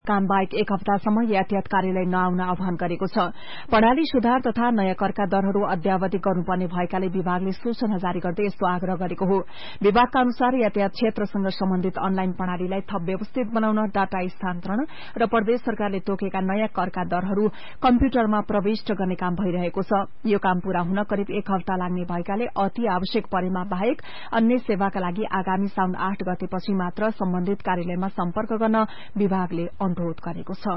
काम बाहेक एक हप्तासम्म यातायात कार्यालय नआउन आह्वान गरेको छ। प्रणाली सुधार तथा नयाँ करका दरहरू अद्यावधि गर्नुपर्ने भएकाले विभागले सूचना जारी गर्दै यस्तो आग्रह गरेको हो। विभागका अनुसार यातायात क्षेत्रसँग सम्बन्धित अनलाइन प्रणालीलाई थप व्यवस्थित बनाउन डाटा स्थानान्तरण र प्रदेश सरकारले तोकेका नयाँ करका दरहरू कम्प्युटरमा प्रविष्ट गर्ने काम भइरहेको छ। यो काम पूरा हुन करिब एक हप्ता लाग्ने भएकाले अति आवश्यक परेमा बाहेक अन्य सेवाका लागि आगामी साउन 8 गतेपछि मात्र सम्बन्धित कार्यालयमा सम्पर्क गर्न विभागले अनुरोध गरेको छ।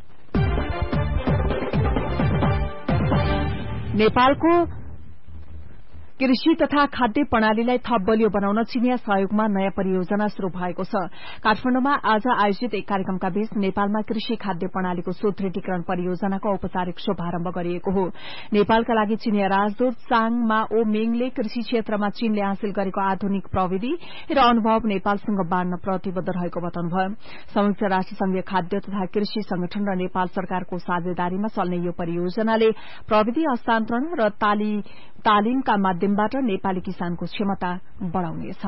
नेपालको कृषि तथा खाद्य प्रणालीलाई थप बलियो बनाउन चिनिया सहयोगमा नयाँ परियोजना शुरू भएको छ। काठमाडौँमा आज आयोजित एक कार्यक्रमका बीच नेपालमा कृषि खाद्य प्रणालीको सुदृढीकरण परियोजनाको औपचारिक शुभारम्भ गरिएको हो। नेपालका लागि चिनिया राजदूत चाङ माओ मेङले कृषि क्षेत्रमा चीनले हासिल गरेको आधुनिक प्रविधि र अनुभव नेपालसँग बाँड्न प्रतिबद्ध रहेको बताउनुभयो। संयुक्त राष्ट्रसंघीय खाद्य तथा कृषि संगठन र नेपाल सरकारको साझेदारीमा चल्ने यो परियोजनाले प्रविधि हस्तान्तरण र तालिमका माध्यमबाट नेपाली किसानको क्षमता बढ़ाउनेछ।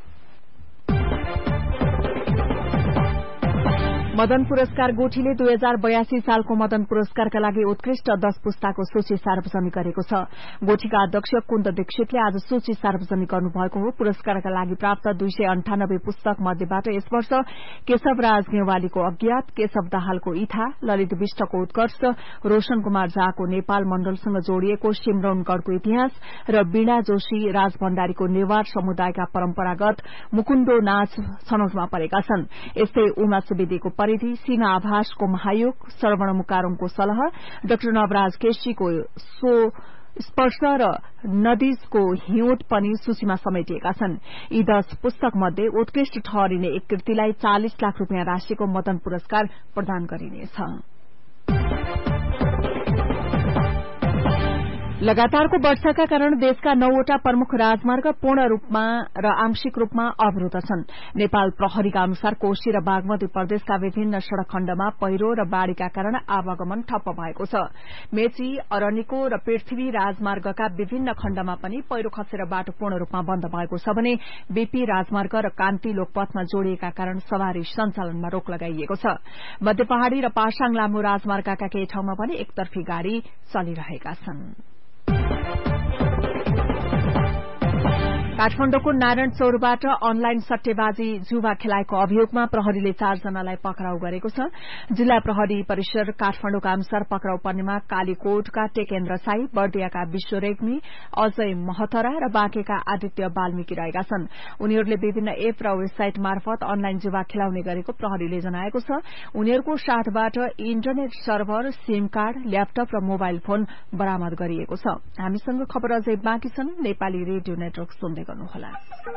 मदन पुरस्कार गोठीले 2082 सालको मदन पुरस्कारका लागि उत्कृष्ट 10 पुस्ताको सूची सार्वजनिक गरेको छ। गोठीका अध्यक्ष कुन्द दीक्षितले आज सूची सार्वजनिक गर्नुभएको हो। पुरस्कारका लागि प्राप्त 298 पुस्तक मध्येबाट यस वर्ष केशवराज गेवालीको अज्ञात, केशव दाहालको इथा, ललित विष्टको उत्कर्ष, रोशन कुमार झाको नेपाल मण्डलसँग जोडिएको सिमरौनगढ़को इतिहास र वीणा जोशी राजभण्डारीको नेवार समुदायका परम्परागत मुकुण्डो नाच छनौटमा परेका छन्। यस्तै उमा सुवेदीको परिधि, सीमा आभासको महायोग, श्रवण मुकारोङको सलह, डाक्टर नवराज केसीको स्पर्श र नदीजको हिउँट पनि सूचीमा समेटिएका छन्। यी 10 पुस्तक मध्ये उत्कृष्ट ठहरिने एक कृतिलाई 40 लाख रूपियाँ राशिको मदन पुरस्कार प्रदान गरिनेछ। लगातारको वर्षाका कारण देशका 9वटा प्रमुख राजमार्ग पूर्ण रूपमा र आंशिक रूपमा अवरूद्ध छन्। नेपाल प्रहरीका अनुसार कोशी र बागमती प्रदेशका विभिन्न सड़क खण्डमा पहिरो र बाढ़ीका कारण आवागमन ठप्प भएको छ। मेची, अरनिको र पृथ्वी राजमार्गका विभिन्न खण्डमा पनि पहिरो खसेर बाटो पूर्ण रूपमा बन्द भएको छ भने बीपी राजमार्ग र कान्ति लोकपथमा जोडिएका कारण सवारी सञ्चालनमा रोक लगाइएको छ। मध्य पहाड़ी र पासाङ लामो राजमार्गका केही ठाउँमा पनि एकतर्फी गाड़ी चलिरहेका छन्। काठमाडौँको नारायण चौरबाट अनलाइन सट्टेबाजी जुवा खेलाएको अभियोगमा प्रहरीले 4 जनालाई पक्राउ गरेको छ। जिल्ला प्रहरी परिसर काठमाडौँका अनुसार पक्राउ पर्नेमा कालीकोटका टेकेन्द्र साई, बर्दियाका विश्व रेग्मी, अजय महतरा र बाँकेका आदित्य बाल्मीकि रहेका छन्। उनीहरूले विभिन्न एप र वेबसाइट मार्फत अनलाइन जुवा खेलाउने गरेको प्रहरीले जनाएको छ। उनीहरूको साथबाट internet server, SIM card, laptop र मोबाइल फोन बरामद गरिएको छ। हामीसँग खबर अझै बाँकी छन्। नेपाली रेडियो नेटवर्क सुन्दै गर्नुहोला।